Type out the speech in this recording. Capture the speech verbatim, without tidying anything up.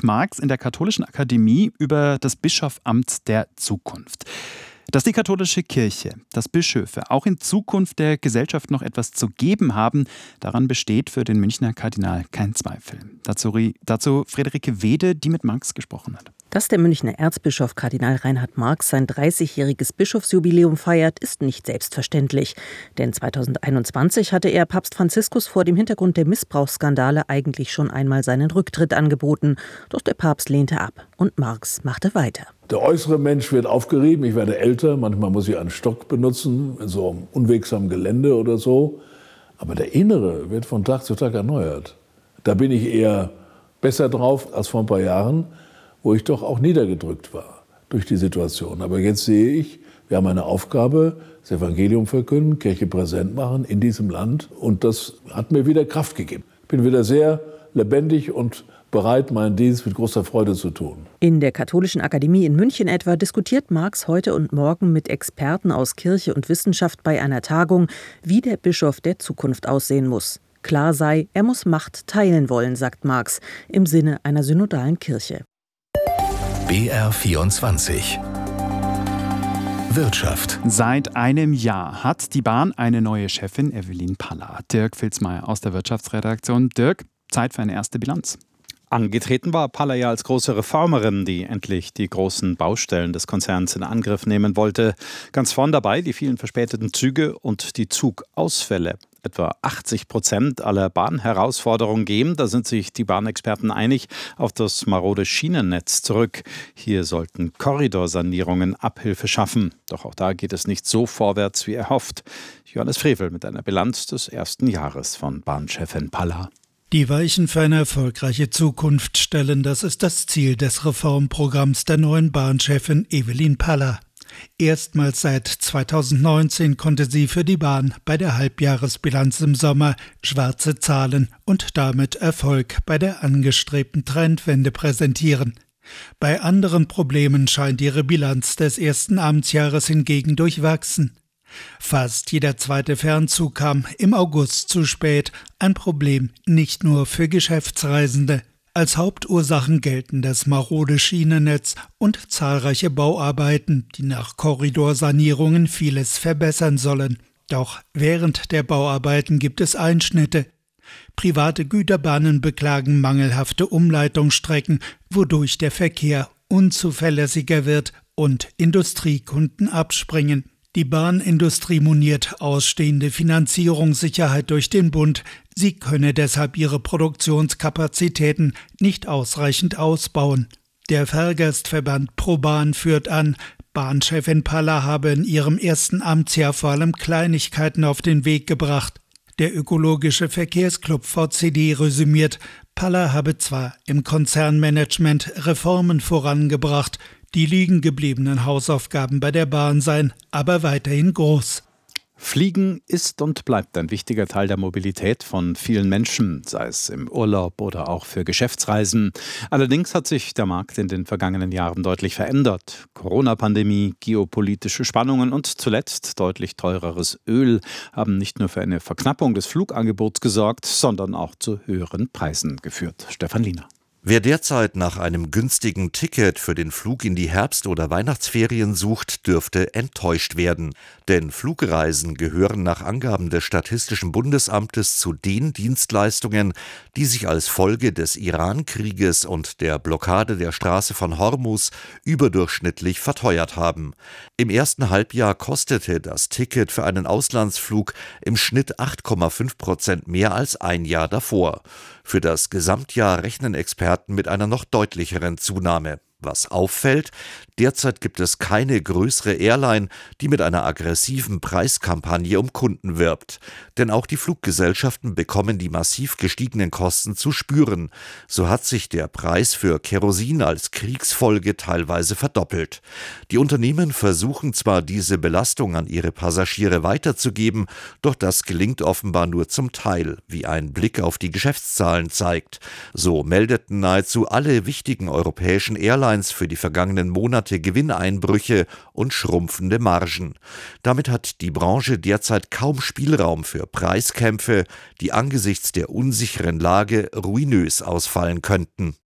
Reinhard Marx in der Katholischen Akademie über das Bischofamt der Zukunft. Dass die katholische Kirche, dass Bischöfe auch in Zukunft der Gesellschaft noch etwas zu geben haben, daran besteht für den Münchner Kardinal kein Zweifel. Dazu, dazu Friederike Wede, die mit Marx gesprochen hat. Dass der Münchner Erzbischof Kardinal Reinhard Marx sein dreißigjähriges Bischofsjubiläum feiert, ist nicht selbstverständlich. Denn zweitausendeinundzwanzig hatte er Papst Franziskus vor dem Hintergrund der Missbrauchsskandale eigentlich schon einmal seinen Rücktritt angeboten. Doch der Papst lehnte ab und Marx machte weiter. Der äußere Mensch wird aufgerieben, ich werde älter, manchmal muss ich einen Stock benutzen, in so einem unwegsamen Gelände oder so. Aber der Innere wird von Tag zu Tag erneuert. Da bin ich eher besser drauf als vor ein paar Jahren, wo ich doch auch niedergedrückt war durch die Situation. Aber jetzt sehe ich, wir haben eine Aufgabe, das Evangelium verkünden, Kirche präsent machen in diesem Land. Und das hat mir wieder Kraft gegeben. Ich bin wieder sehr lebendig und bereit, meinen Dienst mit großer Freude zu tun. In der Katholischen Akademie in München etwa diskutiert Marx heute und morgen mit Experten aus Kirche und Wissenschaft bei einer Tagung, wie der Bischof der Zukunft aussehen muss. Klar sei, er muss Macht teilen wollen, sagt Marx, im Sinne einer synodalen Kirche. B R vierundzwanzig Wirtschaft. Seit einem Jahr hat die Bahn eine neue Chefin, Evelyn Paller. Dirk Filzmeier aus der Wirtschaftsredaktion. Dirk, Zeit für eine erste Bilanz. Angetreten war Paller ja als große Reformerin, die endlich die großen Baustellen des Konzerns in Angriff nehmen wollte. Ganz vorn dabei die vielen verspäteten Züge und die Zugausfälle. Etwa achtzig Prozent aller Bahnherausforderungen gehen, da sind sich die Bahnexperten einig, auf das marode Schienennetz zurück. Hier sollten Korridorsanierungen Abhilfe schaffen. Doch auch da geht es nicht so vorwärts, wie erhofft. Johannes Frevel mit einer Bilanz des ersten Jahres von Bahnchefin Paller. Die Weichen für eine erfolgreiche Zukunft stellen, das ist das Ziel des Reformprogramms der neuen Bahnchefin Evelyn Paller. Erstmals seit zweitausendneunzehn konnte sie für die Bahn bei der Halbjahresbilanz im Sommer schwarze Zahlen und damit Erfolg bei der angestrebten Trendwende präsentieren. Bei anderen Problemen scheint ihre Bilanz des ersten Amtsjahres hingegen durchwachsen. Fast jeder zweite Fernzug kam im August zu spät, ein Problem nicht nur für Geschäftsreisende. Als Hauptursachen gelten das marode Schienennetz und zahlreiche Bauarbeiten, die nach Korridorsanierungen vieles verbessern sollen. Doch während der Bauarbeiten gibt es Einschnitte. Private Güterbahnen beklagen mangelhafte Umleitungsstrecken, wodurch der Verkehr unzuverlässiger wird und Industriekunden abspringen. Die Bahnindustrie moniert ausstehende Finanzierungssicherheit durch den Bund. Sie könne deshalb ihre Produktionskapazitäten nicht ausreichend ausbauen. Der Fahrgastverband ProBahn führt an, Bahnchefin Paller habe in ihrem ersten Amtsjahr vor allem Kleinigkeiten auf den Weg gebracht. Der ökologische Verkehrsclub V C D resümiert, Paller habe zwar im Konzernmanagement Reformen vorangebracht, die liegen gebliebenen Hausaufgaben bei der Bahn seien aber weiterhin groß. Fliegen ist und bleibt ein wichtiger Teil der Mobilität von vielen Menschen, sei es im Urlaub oder auch für Geschäftsreisen. Allerdings hat sich der Markt in den vergangenen Jahren deutlich verändert. Corona-Pandemie, geopolitische Spannungen und zuletzt deutlich teureres Öl haben nicht nur für eine Verknappung des Flugangebots gesorgt, sondern auch zu höheren Preisen geführt. Stefan Liener. Wer derzeit nach einem günstigen Ticket für den Flug in die Herbst- oder Weihnachtsferien sucht, dürfte enttäuscht werden. Denn Flugreisen gehören nach Angaben des Statistischen Bundesamtes zu den Dienstleistungen, die sich als Folge des Iran-Krieges und der Blockade der Straße von Hormuz überdurchschnittlich verteuert haben. Im ersten Halbjahr kostete das Ticket für einen Auslandsflug im Schnitt acht Komma fünf Prozent mehr als ein Jahr davor. Für das Gesamtjahr rechnen Experten mit einer noch deutlicheren Zunahme. Was auffällt, derzeit gibt es keine größere Airline, die mit einer aggressiven Preiskampagne um Kunden wirbt. Denn auch die Fluggesellschaften bekommen die massiv gestiegenen Kosten zu spüren. So hat sich der Preis für Kerosin als Kriegsfolge teilweise verdoppelt. Die Unternehmen versuchen zwar, diese Belastung an ihre Passagiere weiterzugeben, doch das gelingt offenbar nur zum Teil, wie ein Blick auf die Geschäftszahlen zeigt. So meldeten nahezu alle wichtigen europäischen Airlines für die vergangenen Monate Gewinneinbrüche und schrumpfende Margen. Damit hat die Branche derzeit kaum Spielraum für Preiskämpfe, die angesichts der unsicheren Lage ruinös ausfallen könnten.